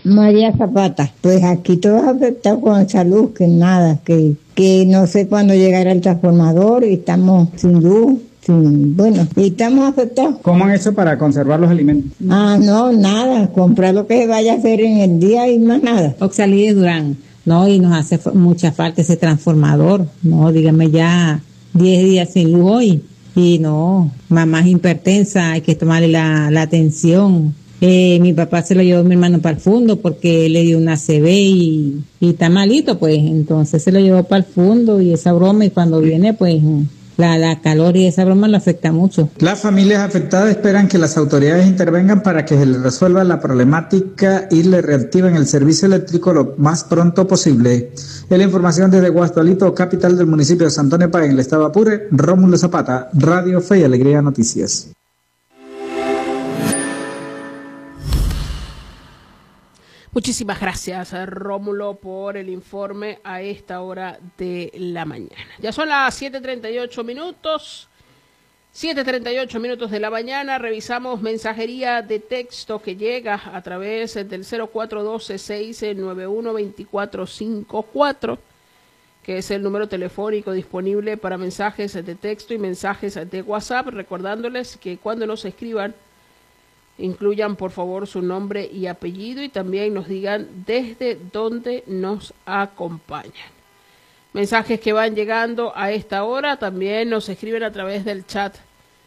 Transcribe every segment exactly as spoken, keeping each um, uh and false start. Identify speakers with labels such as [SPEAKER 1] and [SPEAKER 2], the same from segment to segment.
[SPEAKER 1] María Zapata, pues aquí todos afectados con salud, que nada, que, que no sé cuándo llegará el transformador y estamos sin luz, sin, bueno, y estamos afectados.
[SPEAKER 2] ¿Cómo han hecho para conservar los alimentos?
[SPEAKER 1] Ah, no, nada, comprar lo que se vaya a hacer en el día y más nada.
[SPEAKER 3] Oxalí de Durán, no, y nos hace mucha falta ese transformador, no, dígame ya diez días sin luz hoy, y no, mamá es hipertensa, hay que tomarle la, la atención. Eh, mi papá se lo llevó mi hermano para el fondo porque le dio una A C V y, y está malito, pues, entonces se lo llevó para el fondo y esa broma, y cuando viene, pues, la, la calor y esa broma lo afecta mucho.
[SPEAKER 2] Las familias afectadas esperan que las autoridades intervengan para que se les resuelva la problemática y le reactiven el servicio eléctrico lo más pronto posible. Es la información desde Guastolito, capital del municipio de San Antonio Páez, en el estado Apure. Rómulo Zapata, Radio Fe y Alegría Noticias.
[SPEAKER 4] Muchísimas gracias, Rómulo, por el informe a esta hora de la mañana. Ya son las siete treinta y ocho minutos, siete treinta y ocho minutos de la mañana. Revisamos mensajería de texto que llega a través del cero cuatro uno dos, seis nueve uno, dos cuatro cinco cuatro, que es el número telefónico disponible para mensajes de texto y mensajes de WhatsApp. Recordándoles que cuando nos escriban, incluyan por favor su nombre y apellido y también nos digan desde dónde nos acompañan. Mensajes que van llegando a esta hora también nos escriben a través del chat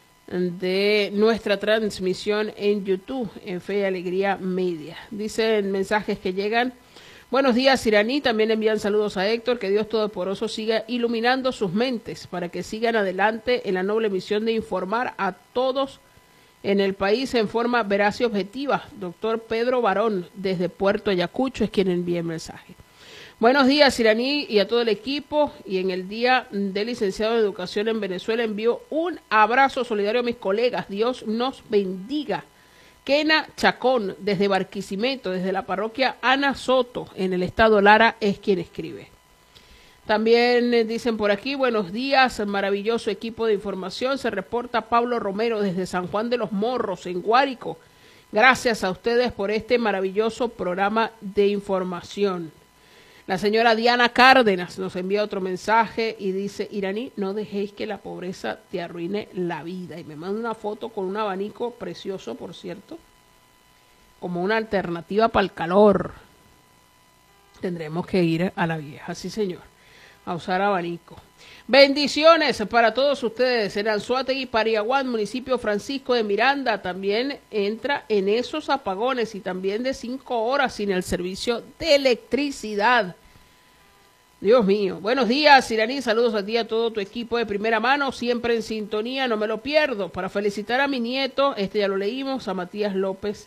[SPEAKER 4] de nuestra transmisión en YouTube, en Fe y Alegría Media. Dicen mensajes que llegan: buenos días, Iraní. También envían saludos a Héctor, que Dios Todopoderoso siga iluminando sus mentes para que sigan adelante en la noble misión de informar a todos en el país en forma veraz y objetiva. Doctor Pedro Barón, desde Puerto Ayacucho, es quien envía el mensaje. Buenos días, Iraní, y a todo el equipo. Y en el Día del Licenciado de Educación en Venezuela envío un abrazo solidario a mis colegas. Dios nos bendiga. Kena Chacón, desde Barquisimeto, desde la parroquia Ana Soto, en el estado Lara, es quien escribe. También eh, dicen por aquí: buenos días, maravilloso equipo de información. Se reporta Pablo Romero desde San Juan de los Morros, en Guárico. Gracias a ustedes por este maravilloso programa de información. La señora Diana Cárdenas nos envía otro mensaje y dice: Iraní, no dejéis que la pobreza te arruine la vida. Y me manda una foto con un abanico precioso, por cierto, como una alternativa para el calor. Tendremos que ir a la vieja, sí señor, a usar abanico. Bendiciones para todos ustedes. En Anzoátegui, Pariaguán, municipio Francisco de Miranda, también entra en esos apagones y también de cinco horas sin el servicio de electricidad. Dios mío. Buenos días, Iraní. Saludos a ti y a todo tu equipo de primera mano, siempre en sintonía, no me lo pierdo. Para felicitar a mi nieto, este ya lo leímos, a Matías López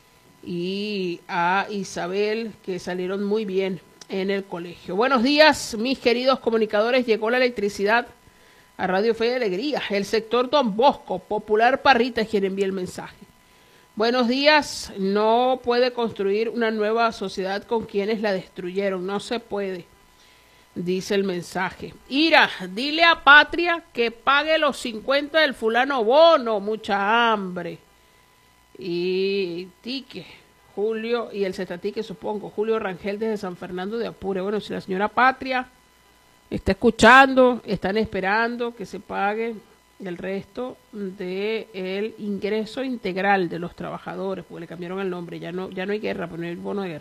[SPEAKER 4] y a Isabel, que salieron muy bien en el colegio. Buenos días, mis queridos comunicadores. Llegó la electricidad a Radio Fe y Alegría. El sector Don Bosco, Popular Parrita, es quien envía el mensaje. Buenos días. No puede construir una nueva sociedad con quienes la destruyeron. No se puede, dice el mensaje. Ira, dile a Patria que pague los cincuenta del fulano bono. Mucha hambre. Y tique. Julio, y el Cetatique, supongo, Julio Rangel desde San Fernando de Apure. Bueno, si la señora Patria está escuchando, están esperando que se pague el resto del ingreso integral de los trabajadores, porque le cambiaron el nombre, ya no, ya no hay guerra, pero no hay bono de guerra.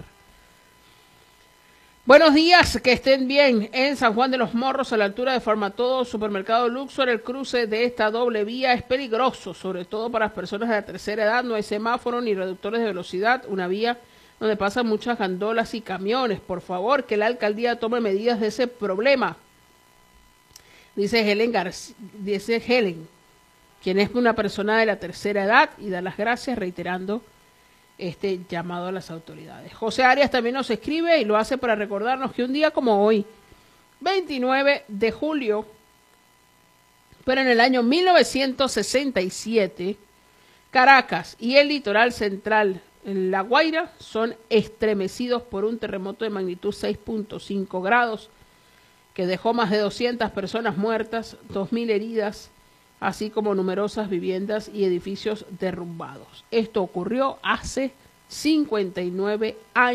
[SPEAKER 4] Buenos días, que estén bien. En San Juan de los Morros, a la altura de Farmatodo, Supermercado Luxor, el cruce de esta doble vía es peligroso, sobre todo para las personas de la tercera edad. No hay semáforo ni reductores de velocidad, una vía donde pasan muchas gandolas y camiones. Por favor, que la alcaldía tome medidas de ese problema. Dice Helen García, dice Helen, quien es una persona de la tercera edad, y da las gracias reiterando este llamado a las autoridades. José Arias también nos escribe y lo hace para recordarnos que un día como hoy, veintinueve de julio, pero en el año mil novecientos sesenta y siete, Caracas y el litoral central, en La Guaira, son estremecidos por un terremoto de magnitud seis punto cinco grados, que dejó más de doscientas personas muertas, dos mil heridas, así como numerosas viviendas y edificios derrumbados. Esto ocurrió hace cincuenta y nueve años.